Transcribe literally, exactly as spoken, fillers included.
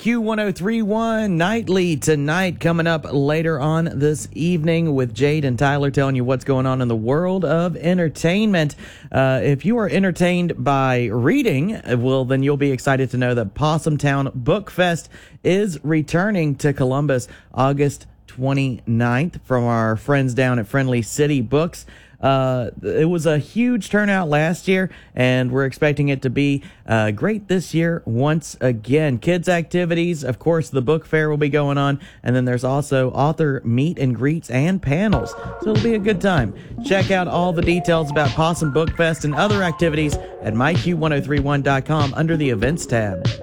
Q ten thirty-one Nightly tonight, coming up later on this evening with Jade and Tyler telling you what's going on in the world of entertainment. Uh, if you are entertained by reading, well, then you'll be excited to know that Possum Town Book Fest is returning to Columbus August twenty-ninth from our friends down at Friendly City Books. Uh, it was a huge turnout last year, and we're expecting it to be uh, great this year once again. Kids activities, of course, the book fair will be going on, and then there's also author meet and greets and panels, so it'll be a good time. Check out all the details about Possum Book Fest and other activities at my q ten thirty-one dot com under the events tab.